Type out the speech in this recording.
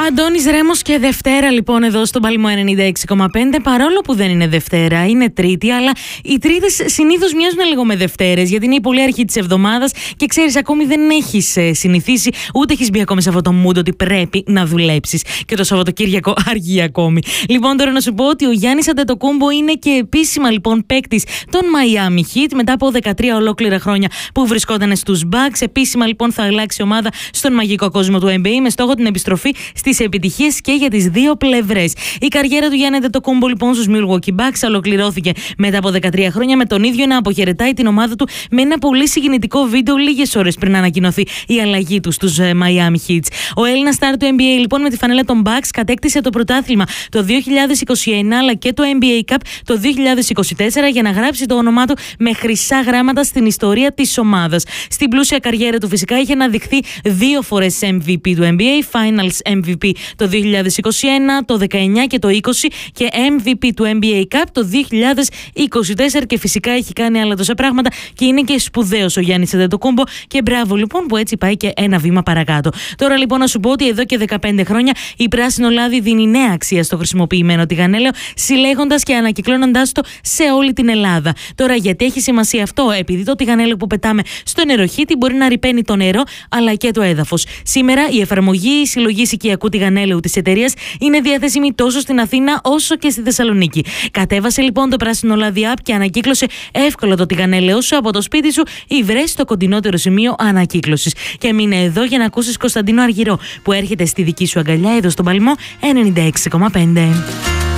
Αντώνης Ρέμος και Δευτέρα λοιπόν εδώ στον Παλμό 96,5. Παρόλο που δεν είναι Δευτέρα, είναι Τρίτη, αλλά οι Τρίτες συνήθως μοιάζουν λίγο με Δευτέρες, γιατί είναι η πολύ αρχή της εβδομάδας και ξέρεις, ακόμη δεν έχεις συνηθίσει, ούτε έχεις μπει ακόμη σε αυτό το mood ότι πρέπει να δουλέψεις. Και το Σαββατοκύριακο αργεί ακόμη. Λοιπόν, τώρα να σου πω ότι ο Γιάννης Αντετοκούμπο είναι και επίσημα λοιπόν παίκτης των Miami Heat μετά από 13 ολόκληρα χρόνια που βρισκόταν στους Bucks. Επίσημα λοιπόν θα αλλάξει ομάδα στον μαγικό κόσμο του NBA με στόχο την επιστροφή στις επιτυχίες και για τις δύο πλευρές. Η καριέρα του Γιάννη Αντετοκούμπο λοιπόν στους Milwaukee Bucks ολοκληρώθηκε μετά από 13 χρόνια με τον ίδιο να αποχαιρετάει την ομάδα του με ένα πολύ συγκινητικό βίντεο λίγες ώρες πριν ανακοινωθεί η αλλαγή του στους Miami Heat. Ο Έλληνας στάρ του NBA λοιπόν με τη φανέλα των Bucks κατέκτησε το πρωτάθλημα το 2021 αλλά και το NBA Cup το 2024 για να γράψει το όνομά του με χρυσά γράμματα στην ιστορία της ομάδας. Στην πλούσια καριέρα του φυσικά είχε αναδειχθεί 2 φορές MVP του NBA, Finals MVP το 2021, το 19 και το 20 και MVP του NBA Cup το 2024 και φυσικά έχει κάνει άλλα τόσα πράγματα και είναι και σπουδαίος ο Γιάννης Αντετοκούμπο και μπράβο λοιπόν που έτσι πάει και ένα βήμα παρακάτω. Τώρα λοιπόν να σου πω ότι εδώ και 15 χρόνια η Πράσινο Λάδι δίνει νέα αξία στο χρησιμοποιημένο τηγανέλαιο, συλλέγοντας και ανακυκλώνοντας το σε όλη την Ελλάδα. Τώρα γιατί έχει σημασία αυτό? Επειδή το τηγανέλαιο που πετάμε στο νεροχύτη μπορεί να ρυπαίνει το νερό αλλά και το έδαφος. Σήμερα η εφαρμογή συλλογής οικιακού τηγανέλαιου της εταιρείας είναι διαθέσιμη τόσο στην Αθήνα όσο και στη Θεσσαλονίκη. Κατέβασε λοιπόν το Πράσινο Λάδι App και ανακύκλωσε εύκολα το τηγανέλαιό σου από το σπίτι σου ή βρες το κοντινότερο σημείο ανακύκλωσης. Και μείνε εδώ για να ακούσεις Κωνσταντίνο Αργυρό που έρχεται στη δική σου αγκαλιά εδώ στον Παλμό 96,5.